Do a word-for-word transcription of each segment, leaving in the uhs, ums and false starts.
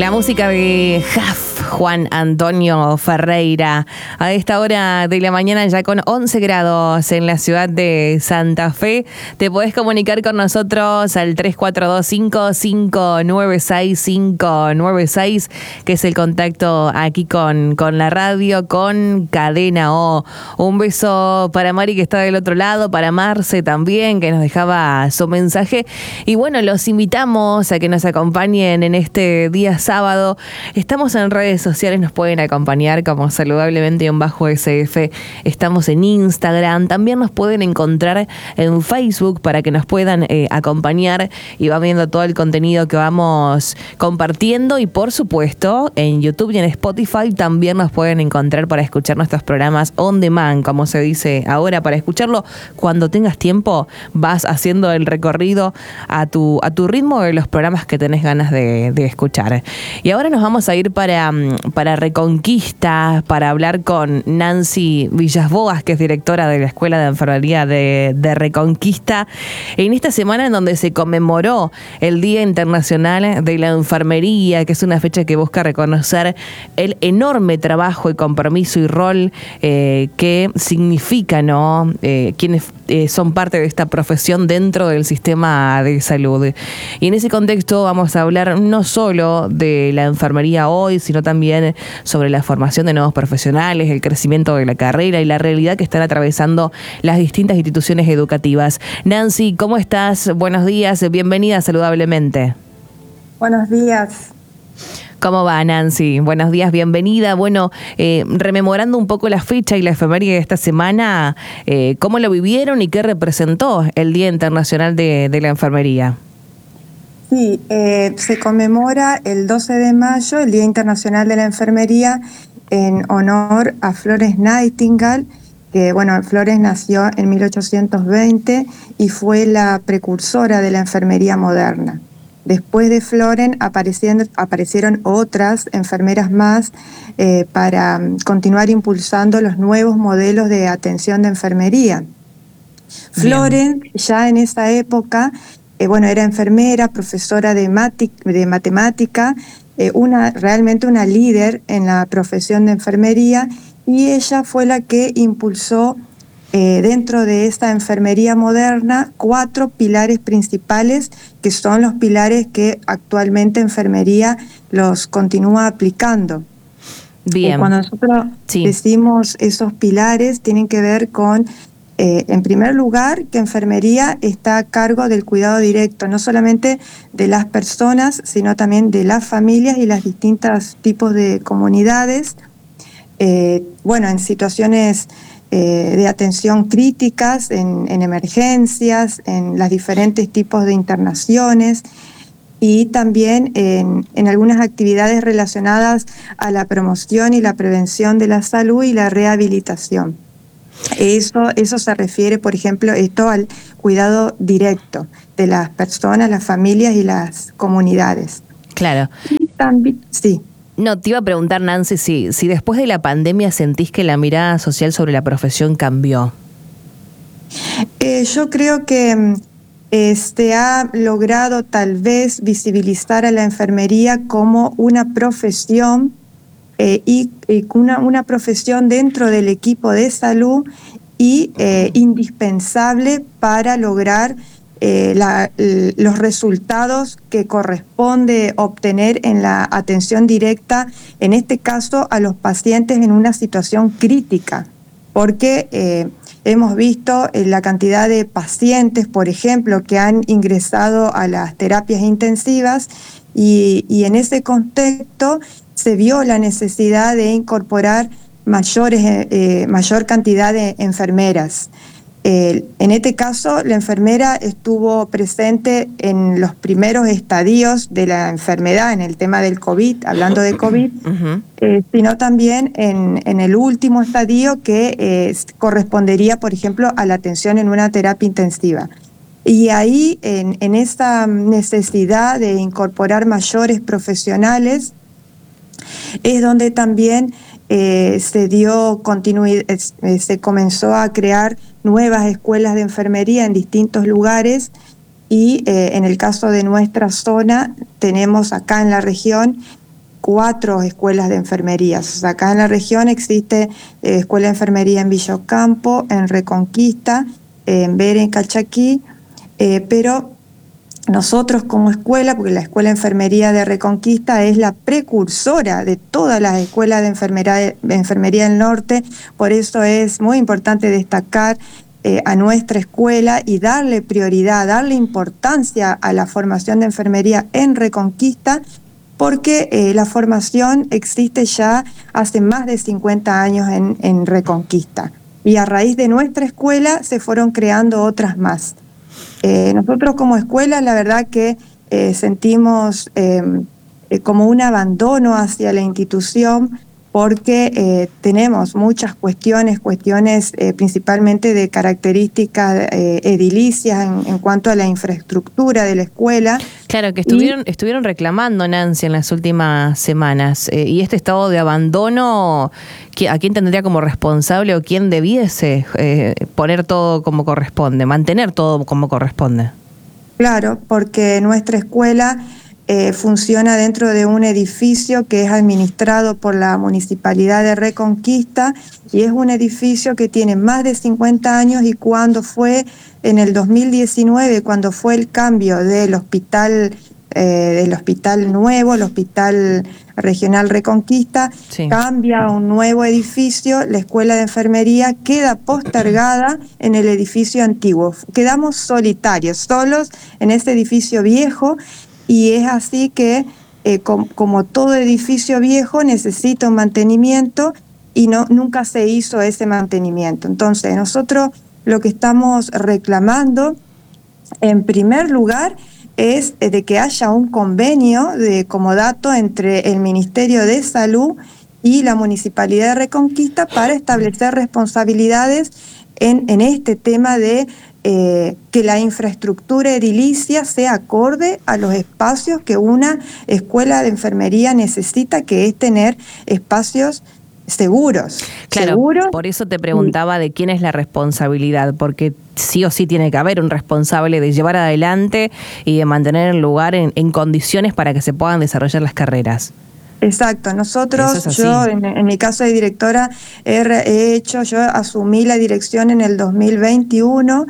La música de Jaf, Juan Antonio Ferreira. A esta hora de la mañana, ya con once grados en la ciudad de Santa Fe. Te podés comunicar con nosotros al tres cuatro dos cinco, cinco nueve seis, cinco nueve seis, que es el contacto aquí con, con la radio, con Cadena O. Un beso para Mari, que está del otro lado, para Marce también, que nos dejaba su mensaje. Y bueno, los invitamos a que nos acompañen en este día sábado. Estamos en redes sociales, nos pueden acompañar como saludablemente-S F. Estamos en Instagram, también nos pueden encontrar en Facebook para que nos puedan eh, acompañar y va viendo todo el contenido que vamos compartiendo. Y por supuesto, en YouTube y en Spotify también nos pueden encontrar para escuchar nuestros programas on demand, como se dice ahora, para escucharlo cuando tengas tiempo. Vas haciendo el recorrido a tu, a tu ritmo de los programas que tenés ganas de, de escuchar. Y ahora nos vamos a ir para, para Reconquista, para hablar con Nancy Villas-Boas, que es directora de la Escuela de Enfermería de, de Reconquista, en esta semana en donde se conmemoró el Día Internacional de la Enfermería, que es una fecha que busca reconocer el enorme trabajo y compromiso y rol eh, que significa, ¿no? Eh, quienes eh, son parte de esta profesión dentro del sistema de salud. Y en ese contexto vamos a hablar no solo de la enfermería hoy, sino también sobre la formación de nuevos profesionales, el crecimiento de la carrera y la realidad que están atravesando las distintas instituciones educativas. Nancy, ¿cómo estás? Buenos días, bienvenida a Saludablemente. Buenos días. ¿Cómo va, Nancy? Buenos días, bienvenida. Bueno, eh, rememorando un poco la fecha y la efeméride de esta semana, eh, ¿cómo lo vivieron y qué representó el Día Internacional de, de la Enfermería? Sí, eh, se conmemora el doce de mayo, el Día Internacional de la Enfermería, en honor a Florence Nightingale, que bueno, Florence nació en mil ochocientos veinte y fue la precursora de la enfermería moderna. Después de Florence aparecieron, aparecieron otras enfermeras más eh, para continuar impulsando los nuevos modelos de atención de enfermería. Bien. Florence ya en esa época Eh, bueno, era enfermera, profesora de, mati- de matemática, eh, una, realmente una líder en la profesión de enfermería, y ella fue la que impulsó eh, dentro de esta enfermería moderna cuatro pilares principales, que son los pilares que actualmente enfermería los continúa aplicando. Bien. Eh, cuando nosotros sí. decimos esos pilares, tienen que ver con Eh, en primer lugar, que enfermería está a cargo del cuidado directo, no solamente de las personas, sino también de las familias y los distintos tipos de comunidades. Eh, bueno, en situaciones eh, de atención críticas, en, en emergencias, en los diferentes tipos de internaciones, y también en, en algunas actividades relacionadas a la promoción y la prevención de la salud y la rehabilitación. Eso, eso se refiere, por ejemplo, esto al cuidado directo de las personas, las familias y las comunidades. Claro. Y también, sí. No, te iba a preguntar, Nancy, si, si después de la pandemia sentís que la mirada social sobre la profesión cambió. Eh, yo creo que eh, se ha logrado tal vez visibilizar a la enfermería como una profesión Eh, y, y una, una profesión dentro del equipo de salud y eh, indispensable para lograr eh, la, los resultados que corresponde obtener en la atención directa, en este caso a los pacientes en una situación crítica, porque eh, hemos visto la cantidad de pacientes, por ejemplo, que han ingresado a las terapias intensivas, y, y en ese contexto se vio la necesidad de incorporar mayores, eh, mayor cantidad de enfermeras. Eh, en este caso, la enfermera estuvo presente en los primeros estadios de la enfermedad, en el tema del COVID, hablando de COVID, uh-huh. eh, sino también en, en el último estadio que eh, correspondería, por ejemplo, a la atención en una terapia intensiva. Y ahí, en, en esa necesidad de incorporar mayores profesionales, es donde también eh, se dio continuidad, eh, se comenzó a crear nuevas escuelas de enfermería en distintos lugares, y eh, en el caso de nuestra zona tenemos acá en la región cuatro escuelas de enfermería. O sea, acá en la región existe eh, escuela de enfermería en Villa Ocampo, en Reconquista, eh, en Vera, en Calchaquí, eh, pero nosotros como escuela, porque la Escuela de Enfermería de Reconquista es la precursora de todas las escuelas de enfermería, de enfermería del norte, por eso es muy importante destacar eh, a nuestra escuela y darle prioridad, darle importancia a la formación de enfermería en Reconquista, porque eh, la formación existe ya hace más de cincuenta años en, en Reconquista, y a raíz de nuestra escuela se fueron creando otras más. Eh, nosotros como escuela, la verdad que eh, sentimos eh, eh, como un abandono hacia la institución, porque eh, tenemos muchas cuestiones, cuestiones eh, principalmente de características eh, edilicias en, en cuanto a la infraestructura de la escuela. Claro, que estuvieron, y, estuvieron reclamando, Nancy, en las últimas semanas. Eh, y este estado de abandono, ¿a quién tendría como responsable o quién debiese eh, poner todo como corresponde, mantener todo como corresponde? Claro, porque nuestra escuela Eh, funciona dentro de un edificio que es administrado por la Municipalidad de Reconquista, y es un edificio que tiene más de cincuenta años, y cuando fue en el dos mil diecinueve, cuando fue el cambio del hospital, eh, del hospital nuevo, el Hospital Regional Reconquista, sí. Cambia a un nuevo edificio, la Escuela de Enfermería queda postergada en el edificio antiguo. Quedamos solitarios, solos en este edificio viejo. Y es así que, eh, com, como todo edificio viejo, necesita un mantenimiento, y no, nunca se hizo ese mantenimiento. Entonces, nosotros lo que estamos reclamando, en primer lugar, es de que haya un convenio de comodato entre el Ministerio de Salud y la Municipalidad de Reconquista para establecer responsabilidades en, en este tema de Eh, que la infraestructura edilicia sea acorde a los espacios que una escuela de enfermería necesita, que es tener espacios seguros. Claro, seguros. Por eso te preguntaba de quién es la responsabilidad, porque sí o sí tiene que haber un responsable de llevar adelante y de mantener el lugar en, en condiciones para que se puedan desarrollar las carreras. Exacto, nosotros, yo en, en mi caso de directora, he, he hecho, yo asumí la dirección en el dos mil veintiuno,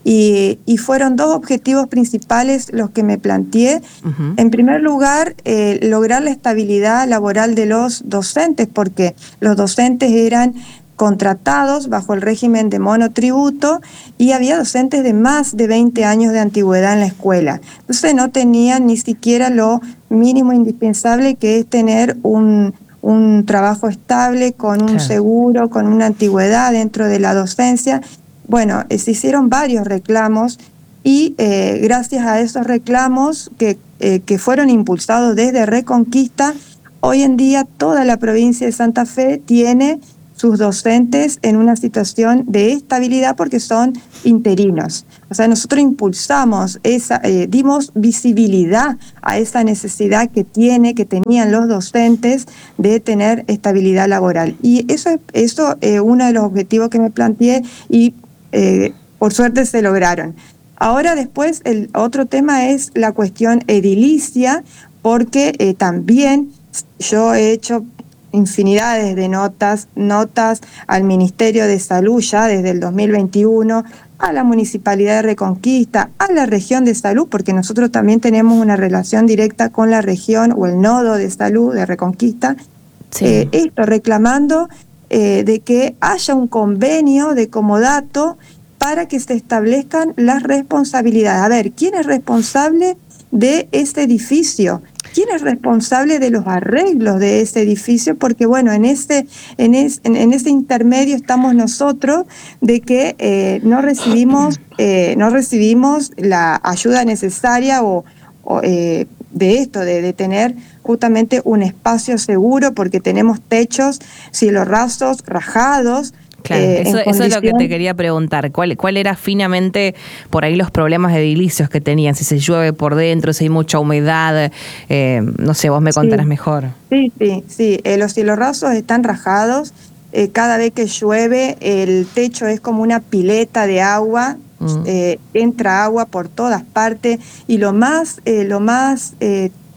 y, y fueron dos objetivos principales los que me planteé. Uh-huh. En primer lugar, eh, lograr la estabilidad laboral de los docentes, porque los docentes eran contratados bajo el régimen de monotributo, y había docentes de más de veinte años de antigüedad en la escuela. Entonces no tenían ni siquiera lo mínimo indispensable, que es tener un, un trabajo estable, con un claro. seguro, con una antigüedad dentro de la docencia. Bueno, eh, se hicieron varios reclamos, y eh, gracias a esos reclamos que, eh, que fueron impulsados desde Reconquista, hoy en día toda la provincia de Santa Fe tiene sus docentes en una situación de estabilidad, porque son interinos. O sea, nosotros impulsamos, esa, eh, dimos visibilidad a esa necesidad que tiene, que tenían los docentes de tener estabilidad laboral. Y eso es eso, eh, uno de los objetivos que me planteé, y eh, por suerte se lograron. Ahora después el otro tema es la cuestión edilicia, porque eh, también yo he hecho infinidades de notas, notas al Ministerio de Salud ya desde el dos mil veintiuno, a la Municipalidad de Reconquista, a la Región de Salud, porque nosotros también tenemos una relación directa con la región o el nodo de salud de Reconquista. Sí. Eh, esto reclamando eh, de que haya un convenio de comodato para que se establezcan las responsabilidades. A ver, ¿quién es responsable de este edificio? ¿Quién es responsable de los arreglos de ese edificio? Porque bueno, en ese, en es, en, en ese intermedio estamos nosotros, de que eh, no recibimos, eh, no recibimos la ayuda necesaria o, o eh, de esto, de, de tener justamente un espacio seguro, porque tenemos techos, cielos rasos, rajados. Claro, eh, eso, eso es lo que te quería preguntar. ¿Cuál, cuál era finamente por ahí los problemas edilicios que tenían? Si se llueve por dentro, si hay mucha humedad, eh, no sé, vos me contarás sí, mejor. Sí, sí, sí. Eh, los cielos rasos están rajados. Eh, cada vez que llueve, el techo es como una pileta de agua. Mm. Eh, entra agua por todas partes. Y lo más, eh, lo más eh,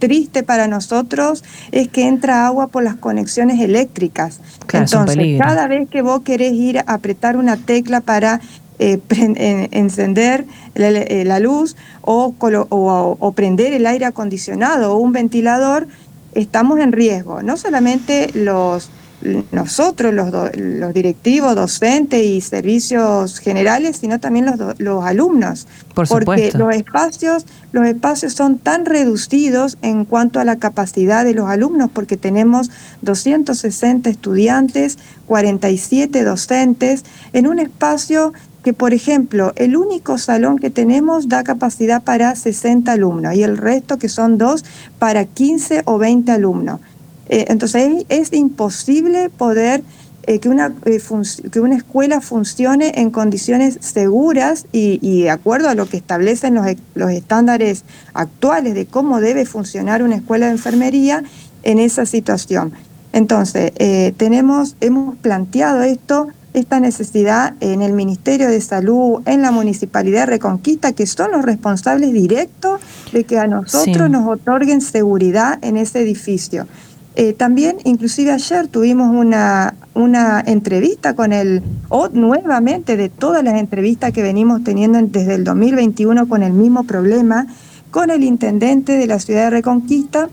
triste para nosotros es que entra agua por las conexiones eléctricas. Claro, Entonces, cada vez que vos querés ir a apretar una tecla para eh, pre eh, encender la, la luz o, o, o prender el aire acondicionado o un ventilador, estamos en riesgo. No solamente los nosotros, los, do, los directivos, docentes y servicios generales, sino también los, do, los alumnos. Por porque supuesto. los espacios, los espacios son tan reducidos en cuanto a la capacidad de los alumnos, porque tenemos doscientos sesenta estudiantes, cuarenta y siete docentes, en un espacio que, por ejemplo, el único salón que tenemos da capacidad para sesenta alumnos y el resto, que son dos, para quince o veinte alumnos. Eh, entonces es, es imposible poder eh, que, una, eh, que una escuela funcione en condiciones seguras y, y de acuerdo a lo que establecen los, los estándares actuales de cómo debe funcionar una escuela de enfermería en esa situación. Entonces, eh, tenemos, hemos planteado esto, esta necesidad en el Ministerio de Salud, en la Municipalidad de Reconquista, que son los responsables directos de que a nosotros sí. nos otorguen seguridad en ese edificio. Eh, también, inclusive ayer tuvimos una, una entrevista con el, o nuevamente de todas las entrevistas que venimos teniendo desde el dos mil veintiuno con el mismo problema, con el intendente de la ciudad de Reconquista,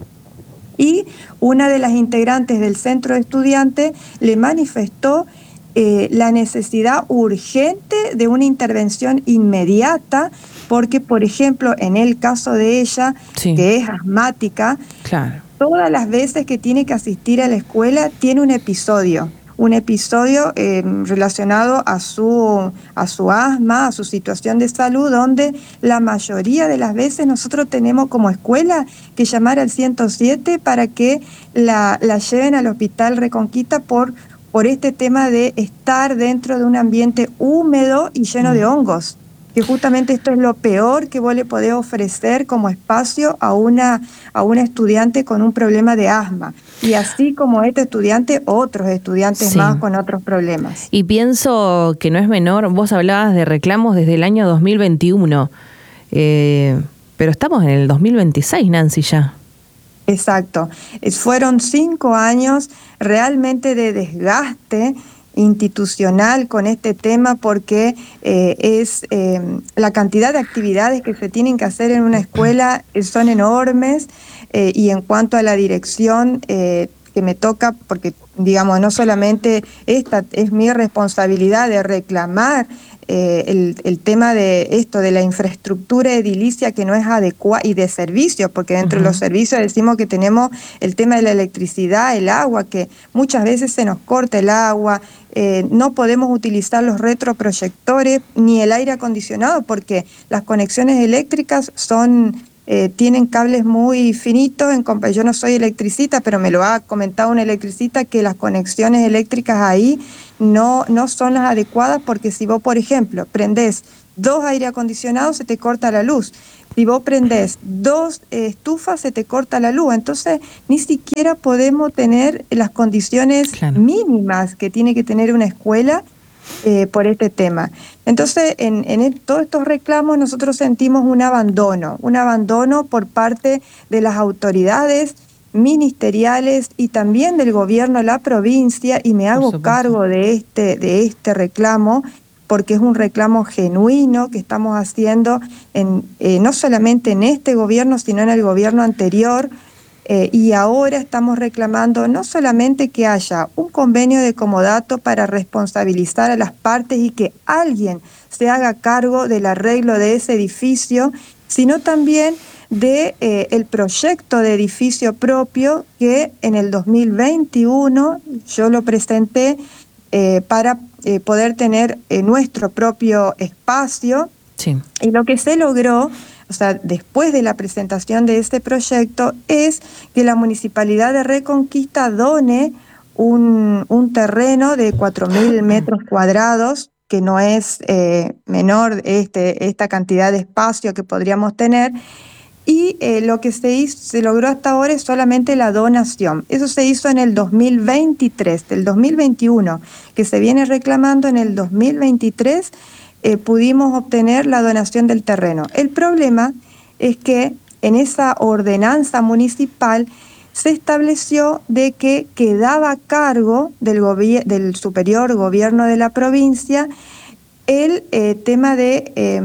y una de las integrantes del centro de estudiantes le manifestó eh, la necesidad urgente de una intervención inmediata, porque, por ejemplo, en el caso de ella, sí. que es asmática, claro. todas las veces que tiene que asistir a la escuela tiene un episodio, un episodio eh, relacionado a su, a su asma, a su situación de salud, donde la mayoría de las veces nosotros tenemos como escuela que llamar al ciento siete para que la, la lleven al hospital Reconquista por, por este tema de estar dentro de un ambiente húmedo y lleno mm. de hongos. Que justamente esto es lo peor que vos le podés ofrecer como espacio a una, a una estudiante con un problema de asma. Y así como este estudiante, otros estudiantes sí. más con otros problemas. Y pienso que no es menor, vos hablabas de reclamos desde el año dos mil veintiuno, eh, pero estamos en el dos mil veintiséis, Nancy, ya. Exacto. Fueron cinco años realmente de desgaste institucional con este tema, porque eh, es eh, la cantidad de actividades que se tienen que hacer en una escuela son enormes, eh, y en cuanto a la dirección eh, que me toca, porque digamos no solamente esta es mi responsabilidad de reclamar eh, el, el tema de esto de la infraestructura edilicia que no es adecuada y de servicios, porque dentro uh-huh. de los servicios decimos que tenemos el tema de la electricidad, el agua, que muchas veces se nos corta el agua. Eh, no podemos utilizar los retroproyectores ni el aire acondicionado porque las conexiones eléctricas son, eh, tienen cables muy finitos. En, yo no soy electricista, pero me lo ha comentado un electricista que las conexiones eléctricas ahí no, no son las adecuadas, porque si vos, por ejemplo, prendés dos aire acondicionados, se te corta la luz. Si vos prendés dos eh, estufas, se te corta la luz. Entonces, ni siquiera podemos tener las condiciones claro. mínimas que tiene que tener una escuela eh, por este tema. Entonces, en, en todos estos reclamos nosotros sentimos un abandono, un abandono por parte de las autoridades ministeriales y también del gobierno de la provincia, y me hago cargo de este, de este reclamo, porque es un reclamo genuino que estamos haciendo en, eh, no solamente en este gobierno, sino en el gobierno anterior, eh, y ahora estamos reclamando no solamente que haya un convenio de comodato para responsabilizar a las partes y que alguien se haga cargo del arreglo de ese edificio, sino también de eh, el proyecto de edificio propio que en el dos mil veintiuno yo lo presenté eh, para eh, poder tener eh, nuestro propio espacio. Sí. Y lo que se logró, o sea, después de la presentación de este proyecto, es que la Municipalidad de Reconquista done un, un terreno de cuatro mil metros cuadrados, que no es eh, menor este, esta cantidad de espacio que podríamos tener. Y eh, lo que se, hizo, se logró hasta ahora es solamente la donación. Eso se hizo en el dos mil veintitrés, del dos mil veintiuno, que se viene reclamando. En el dos mil veintitrés eh, pudimos obtener la donación del terreno. El problema es que en esa ordenanza municipal se estableció de que quedaba a cargo del, gobi- del superior gobierno de la provincia el eh, tema de eh,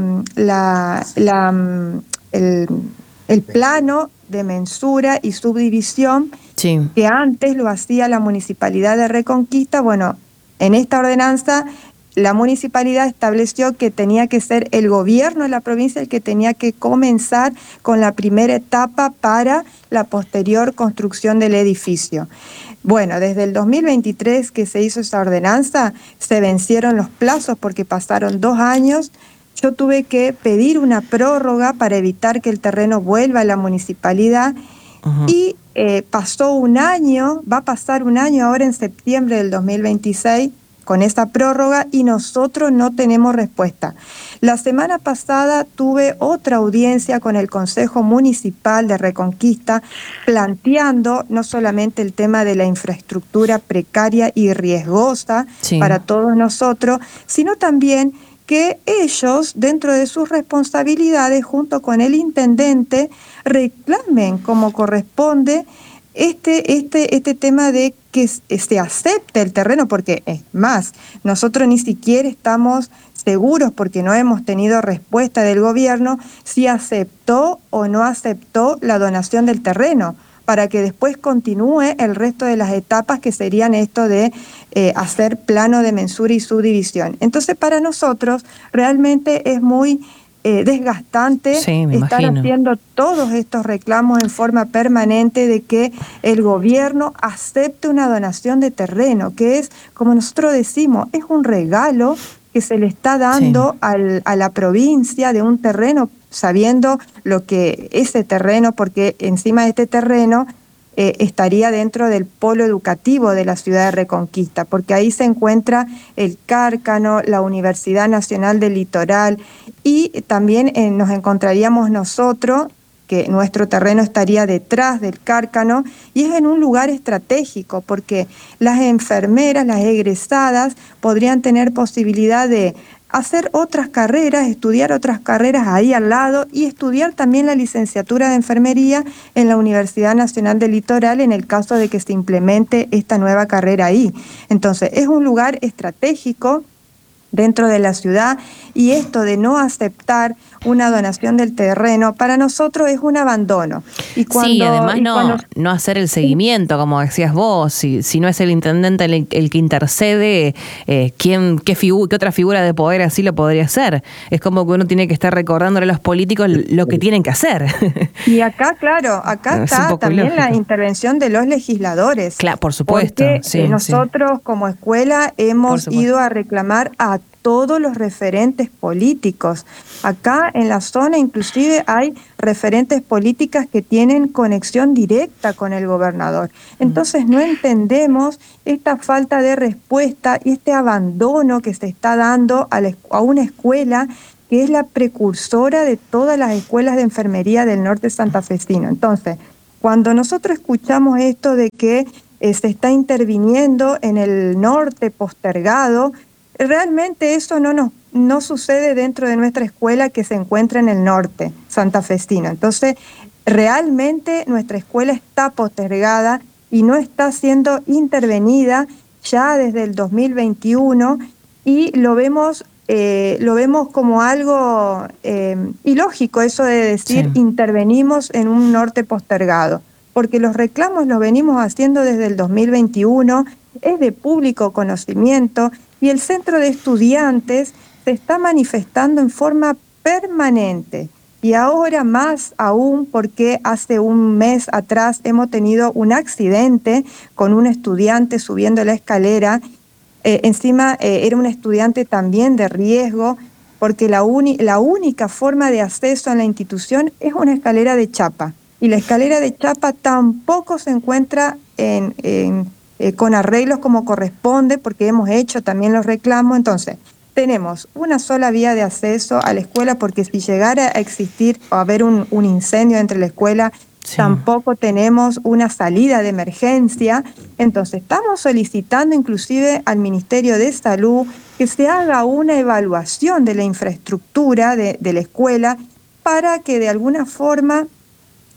la, la, mm, el, el plano de mensura y subdivisión, Sí. que antes lo hacía la Municipalidad de Reconquista. Bueno, en esta ordenanza la municipalidad estableció que tenía que ser el gobierno de la provincia el que tenía que comenzar con la primera etapa para la posterior construcción del edificio. Bueno, desde el dos mil veintitrés que se hizo esa ordenanza, se vencieron los plazos porque pasaron dos años. Yo tuve que pedir una prórroga para evitar que el terreno vuelva a la municipalidad. Uh-huh. Y eh, pasó un año, va a pasar un año ahora en septiembre del dos mil veintiséis con esa prórroga y nosotros no tenemos respuesta. La semana pasada tuve otra audiencia con el Consejo Municipal de Reconquista planteando no solamente el tema de la infraestructura precaria y riesgosa sí. para todos nosotros, sino también que ellos, dentro de sus responsabilidades, junto con el intendente, reclamen como corresponde este, este, este tema de que se acepte el terreno, porque es más, nosotros ni siquiera estamos seguros, porque no hemos tenido respuesta del gobierno, si aceptó o no aceptó la donación del terreno, para que después continúe el resto de las etapas que serían esto de eh, hacer plano de mensura y subdivisión. Entonces, para nosotros realmente es muy eh, desgastante sí, estar imagino. haciendo todos estos reclamos en forma permanente de que el gobierno acepte una donación de terreno, que es, como nosotros decimos, es un regalo que se le está dando sí. al, a la provincia de un terreno, sabiendo lo que ese terreno, porque encima de este terreno eh, estaría dentro del polo educativo de la ciudad de Reconquista, porque ahí se encuentra el Cárcano, la Universidad Nacional del Litoral, y también eh, nos encontraríamos nosotros, que nuestro terreno estaría detrás del Cárcano, y es en un lugar estratégico, porque las enfermeras, las egresadas, podrían tener posibilidad de hacer otras carreras, estudiar otras carreras ahí al lado y estudiar también la licenciatura de enfermería en la Universidad Nacional del Litoral en el caso de que se implemente esta nueva carrera ahí. Entonces, es un lugar estratégico dentro de la ciudad, y esto de no aceptar una donación del terreno, para nosotros es un abandono. Y cuando, sí, además y no, cuando... no hacer el seguimiento, como decías vos, si, si no es el intendente el, el que intercede, eh, ¿quién, qué, figu- ¿qué otra figura de poder así lo podría hacer? Es como que uno tiene que estar recordándole a los políticos lo que tienen que hacer. Y acá, claro, acá está también ilógico. La intervención de los legisladores. Claro, por supuesto. Porque sí, eh, nosotros sí. como escuela hemos ido a reclamar a todos los referentes políticos. Acá en la zona inclusive hay referentes políticas que tienen conexión directa con el gobernador. Entonces no entendemos esta falta de respuesta y este abandono que se está dando a, la, a una escuela que es la precursora de todas las escuelas de enfermería del norte santafesino. Entonces, cuando nosotros escuchamos esto de que eh, se está interviniendo en el norte postergado, realmente eso no, nos, no sucede dentro de nuestra escuela que se encuentra en el norte santafesino. Entonces, realmente nuestra escuela está postergada y no está siendo intervenida ya desde el dos mil veintiuno, y lo vemos, eh, lo vemos como algo eh, ilógico eso de decir sí. intervenimos en un norte postergado, porque los reclamos los venimos haciendo desde el dos mil veintiuno, es de público conocimiento, y el centro de estudiantes se está manifestando en forma permanente. Y ahora más aún porque hace un mes atrás hemos tenido un accidente con un estudiante subiendo la escalera. Eh, encima eh, era un estudiante también de riesgo, porque la, uni- la única forma de acceso a la institución es una escalera de chapa. Y la escalera de chapa tampoco se encuentra en... en Eh, con arreglos como corresponde, porque hemos hecho también los reclamos. Entonces, tenemos una sola vía de acceso a la escuela, porque si llegara a existir o a haber un, un incendio entre la escuela, sí. tampoco tenemos una salida de emergencia. Entonces, estamos solicitando inclusive al Ministerio de Salud que se haga una evaluación de la infraestructura de, de la escuela, para que de alguna forma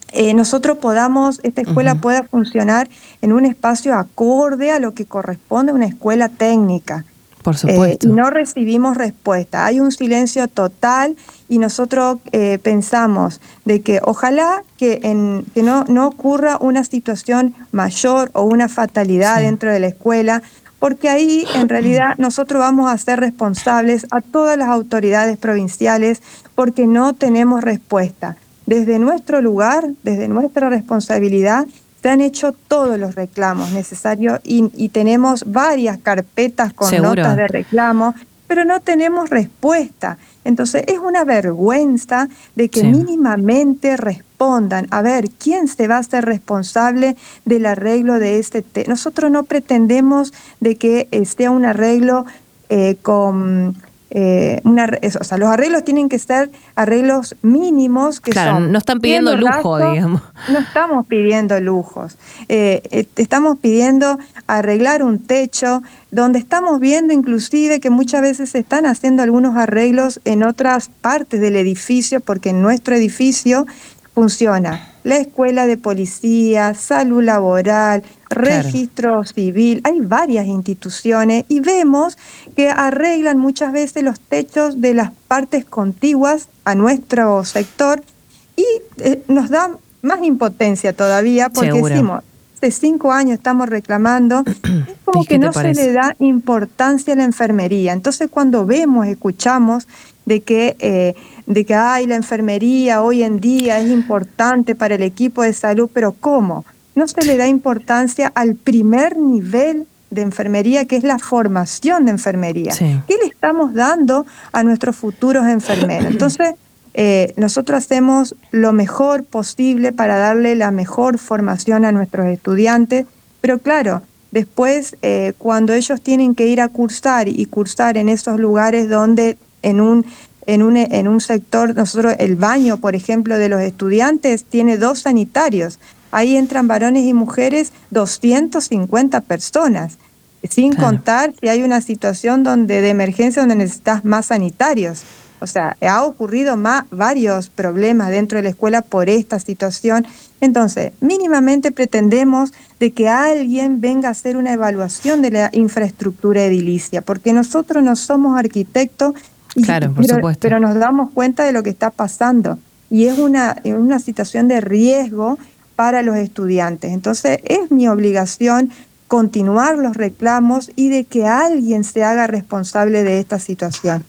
eh, nosotros podamos, esta escuela Ujú. pueda funcionar en un espacio acorde a lo que corresponde a una escuela técnica. Por Eh, y supuesto. no recibimos respuesta. Hay un silencio total y nosotros eh, pensamos de que ojalá que, en, que no, no ocurra una situación mayor o una fatalidad Sí. dentro de la escuela, porque ahí en realidad nosotros vamos a ser responsables a todas las autoridades provinciales porque no tenemos respuesta. Desde nuestro lugar, desde nuestra responsabilidad, se han hecho todos los reclamos necesarios y, y tenemos varias carpetas con notas Seguro. de reclamo, pero no tenemos respuesta. Entonces es una vergüenza de que Sí. mínimamente respondan. A ver, ¿quién se va a hacer responsable del arreglo de este tema? Nosotros no pretendemos de que eh, sea un arreglo eh, con... Eh, una, o sea, los arreglos tienen que ser arreglos mínimos que Claro, son no están pidiendo cielo lujo, raso. digamos. No estamos pidiendo lujos, eh, eh, estamos pidiendo arreglar un techo, donde estamos viendo inclusive que muchas veces se están haciendo algunos arreglos en otras partes del edificio, porque en nuestro edificio funciona la escuela de policía, salud laboral, Claro. registro civil, hay varias instituciones y vemos que arreglan muchas veces los techos de las partes contiguas a nuestro sector y eh, nos da más impotencia todavía porque Seguro. decimos, hace cinco años estamos reclamando, es como ¿Y que qué te no se parece? le da importancia a la enfermería. Entonces cuando vemos, escuchamos de que, eh, de que ay, la enfermería hoy en día es importante para el equipo de salud, pero ¿cómo? No se le da importancia al primer nivel de enfermería, que es la formación de enfermería. Sí. ¿Qué le estamos dando a nuestros futuros enfermeros? Entonces, Eh, nosotros hacemos lo mejor posible para darle la mejor formación a nuestros estudiantes, pero claro, después eh, cuando ellos tienen que ir a cursar y cursar en esos lugares donde en un, en un, en un sector, nosotros el baño, por ejemplo, de los estudiantes tiene dos sanitarios, ahí entran varones y mujeres doscientas cincuenta personas, sin Claro. contar si hay una situación donde de emergencia donde necesitas más sanitarios. O sea, ha ocurrido más, varios problemas dentro de la escuela por esta situación. Entonces, mínimamente pretendemos de que alguien venga a hacer una evaluación de la infraestructura edilicia, porque nosotros no somos arquitectos, y, Claro, por pero, supuesto. pero nos damos cuenta de lo que está pasando. Y es una, es una situación de riesgo para los estudiantes. Entonces, es mi obligación continuar los reclamos y de que alguien se haga responsable de esta situación.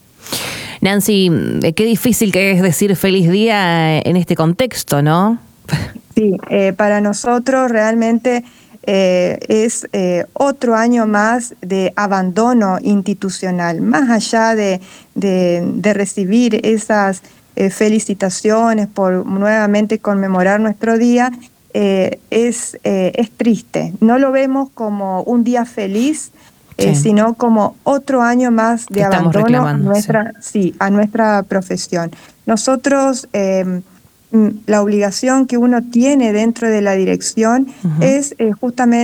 Nancy, qué difícil que es decir feliz día en este contexto, ¿no? Sí, eh, para nosotros realmente eh, es eh, otro año más de abandono institucional, más allá de, de, de recibir esas eh, felicitaciones por nuevamente conmemorar nuestro día, eh, es, eh, es triste. No lo vemos como un día feliz, Eh, Sí. sino como otro año más de Estamos abandono a reclamando, nuestra, sí, a nuestra profesión. Nosotros, eh, la obligación que uno tiene dentro de la dirección Ujú. es eh, justamente